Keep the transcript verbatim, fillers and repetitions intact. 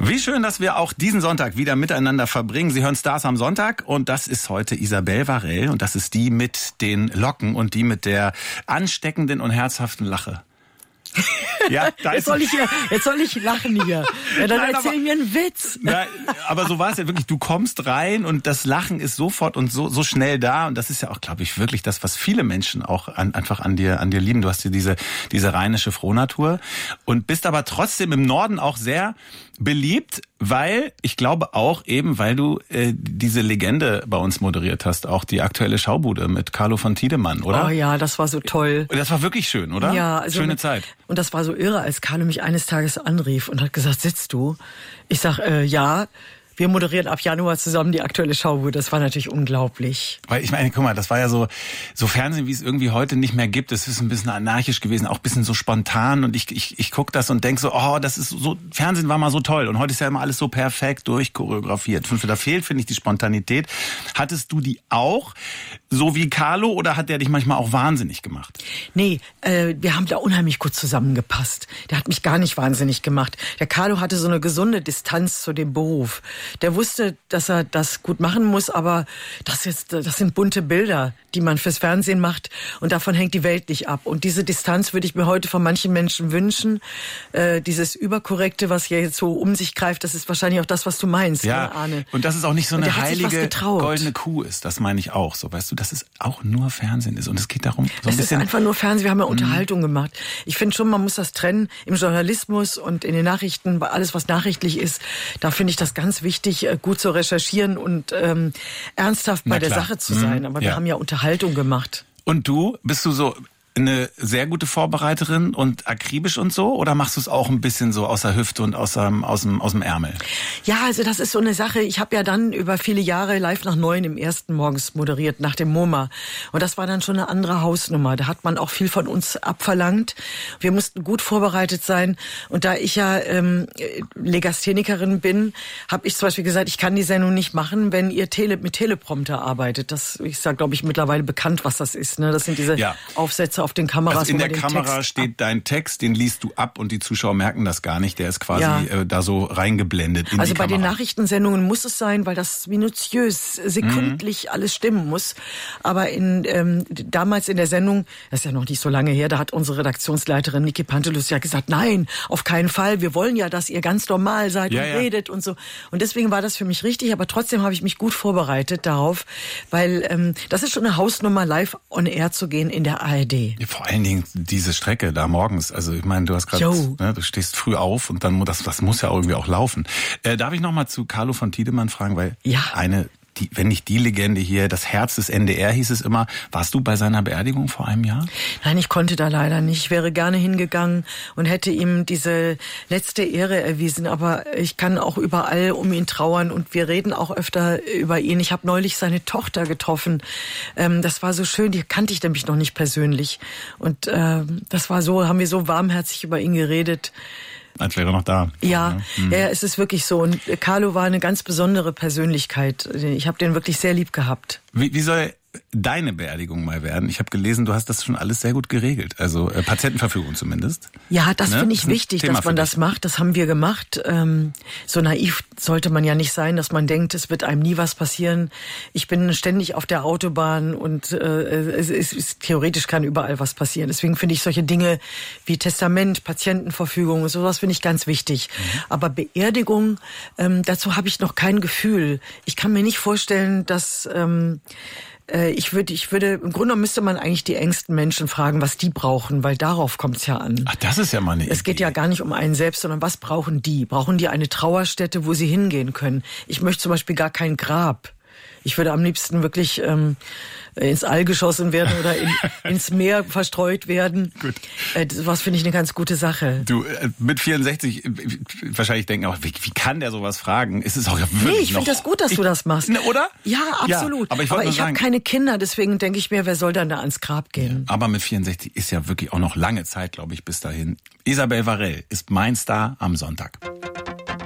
Wie schön, dass wir auch diesen Sonntag wieder miteinander verbringen. Sie hören Stars am Sonntag und das ist heute Isabel Varell und das ist die mit den Locken und die mit der ansteckenden und herzhaften Lache. Ja, da jetzt, soll ich hier, jetzt soll ich lachen hier. Ja, dann Nein, erzähl aber, mir einen Witz. Ja, aber so war es ja wirklich. Du kommst rein und das Lachen ist sofort und so so schnell da. Und das ist ja auch, glaube ich, wirklich das, was viele Menschen auch an, einfach an dir an dir lieben. Du hast hier diese diese rheinische Frohnatur und bist aber trotzdem im Norden auch sehr beliebt, weil, ich glaube auch eben, weil du äh, diese Legende bei uns moderiert hast, auch die aktuelle Schaubude mit Carlo von Tiedemann, oder? Oh ja, das war so toll. Das war wirklich schön, oder? Ja, also schöne Zeit. Und das war so irre, als Carlo mich eines Tages anrief und hat gesagt, sitzt du? Ich sag, äh, ja. Wir moderieren ab Januar zusammen die aktuelle Schaubude. Das war natürlich unglaublich. Weil ich meine, guck mal, das war ja so so Fernsehen, wie es irgendwie heute nicht mehr gibt. Es ist ein bisschen anarchisch gewesen, auch ein bisschen so spontan. Und ich ich ich guck das und denk so, oh, das ist so, Fernsehen war mal so toll. Und heute ist ja immer alles so perfekt durchchoreografiert. Da fehlt, finde ich, die Spontanität. Hattest du die auch, so wie Carlo, oder hat der dich manchmal auch wahnsinnig gemacht? Nee, äh, wir haben da unheimlich gut zusammengepasst. Der hat mich gar nicht wahnsinnig gemacht. Der Carlo hatte so eine gesunde Distanz zu dem Beruf. Der wusste, dass er das gut machen muss, aber das ist, das sind bunte Bilder, die man fürs Fernsehen macht und davon hängt die Welt nicht ab. Und diese Distanz würde ich mir heute von manchen Menschen wünschen. Äh, dieses Überkorrekte, was hier jetzt so um sich greift, das ist wahrscheinlich auch das, was du meinst, ja, ne, Arne? Und dass es auch nicht so eine heilige goldene Kuh ist, das meine ich auch so, weißt du, dass es auch nur Fernsehen ist und es geht darum, so ein es bisschen... ist einfach nur Fernsehen, wir haben ja Unterhaltung mhm. gemacht. Ich finde schon, man muss das trennen im Journalismus und in den Nachrichten, bei alles, was nachrichtlich ist, da finde ich das ganz wichtig, gut zu recherchieren und ähm, ernsthaft bei der Sache zu sein. Aber wir ja. haben ja Unterhaltung gemacht. Und du, bist du so eine sehr gute Vorbereiterin und akribisch und so? Oder machst du es auch ein bisschen so aus der Hüfte und aus dem, aus dem, aus dem Ärmel? Ja, also das ist so eine Sache. Ich habe ja dann über viele Jahre live nach neun im ersten morgens moderiert, nach dem MoMA. Und das war dann schon eine andere Hausnummer. Da hat man auch viel von uns abverlangt. Wir mussten gut vorbereitet sein. Und da ich ja ähm, Legasthenikerin bin, habe ich zum Beispiel gesagt, ich kann die Sendung nicht machen, wenn ihr Tele mit Teleprompter arbeitet. Das ist ja, glaube ich, mittlerweile bekannt, was das ist. Ne? Das sind diese ja. Aufsätze auf den Kameras. Also in der den Kamera Text steht ab. Dein Text, den liest du ab und die Zuschauer merken das gar nicht. Der ist quasi ja. äh, da so reingeblendet in also die bei Kamera. Den Nachrichtensendungen muss es sein, weil das minutiös, sekündlich mhm. alles stimmen muss. Aber in ähm, damals in der Sendung, das ist ja noch nicht so lange her, da hat unsere Redaktionsleiterin Niki Pantelus ja gesagt, nein, auf keinen Fall. Wir wollen ja, dass ihr ganz normal seid ja, und ja. redet und so. Und deswegen war das für mich richtig. Aber trotzdem habe ich mich gut vorbereitet darauf, weil ähm, das ist schon eine Hausnummer, live on air zu gehen in der A R D. Vor allen Dingen diese Strecke da morgens. Also ich meine, du hast gerade, ne, du stehst früh auf und dann das, das muss ja irgendwie auch laufen. Äh, darf ich noch mal zu Carlo von Tiedemann fragen, weil ja. eine, die, wenn nicht die Legende hier, das Herz des N D R hieß es immer. Warst du bei seiner Beerdigung vor einem Jahr? Nein, ich konnte da leider nicht. Ich wäre gerne hingegangen und hätte ihm diese letzte Ehre erwiesen. Aber ich kann auch überall um ihn trauern und wir reden auch öfter über ihn. Ich habe neulich seine Tochter getroffen. Ähm, das war so schön, die kannte ich nämlich noch nicht persönlich. Und ähm, das war so, haben wir so warmherzig über ihn geredet. Als wäre er noch da. Ja, mhm. ja, es ist wirklich so. Und Carlo war eine ganz besondere Persönlichkeit. Ich habe den wirklich sehr lieb gehabt. Wie, wie soll deine Beerdigung mal werden? Ich habe gelesen, du hast das schon alles sehr gut geregelt. Also äh, Patientenverfügung zumindest. Ja, das ne? finde ich das wichtig, dass man das macht. Das haben wir gemacht. Ähm, so naiv sollte man ja nicht sein, dass man denkt, es wird einem nie was passieren. Ich bin ständig auf der Autobahn und äh, es, es, es theoretisch kann überall was passieren. Deswegen finde ich solche Dinge wie Testament, Patientenverfügung und sowas finde ich ganz wichtig. Mhm. Aber Beerdigung, ähm, dazu habe ich noch kein Gefühl. Ich kann mir nicht vorstellen, dass ähm, Ich würde, ich würde, im Grunde müsste man eigentlich die engsten Menschen fragen, was die brauchen, weil darauf kommt es ja an. Ach, das ist ja mal eine Idee. Es geht ja gar nicht um einen selbst, sondern was brauchen die? Brauchen die eine Trauerstätte, wo sie hingehen können? Ich möchte zum Beispiel gar kein Grab. Ich würde am liebsten wirklich ähm, ins All geschossen werden oder in, ins Meer verstreut werden. Gut. Äh, was finde ich eine ganz gute Sache. Du, äh, mit vierundsechzig, wahrscheinlich denken auch, wie, wie kann der sowas fragen? Ist es auch ja wirklich Nee, ich finde das gut, dass ich, du das machst. Ne, oder? Ja, absolut. Ja, aber ich, aber ich habe keine Kinder, deswegen denke ich mir, wer soll dann da ans Grab gehen? Ja, aber mit vierundsechzig ist ja wirklich auch noch lange Zeit, glaube ich, bis dahin. Isabel Varell ist mein Star am Sonntag.